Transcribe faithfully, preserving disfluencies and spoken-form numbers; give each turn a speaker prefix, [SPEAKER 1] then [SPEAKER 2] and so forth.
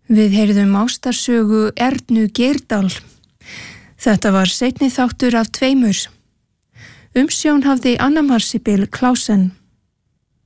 [SPEAKER 1] Við heyrðum ástarsögu Ernu Geirdal. Þetta var seinni þáttur af tveimur. Umsjón hafði Anna Marsibil Klausen.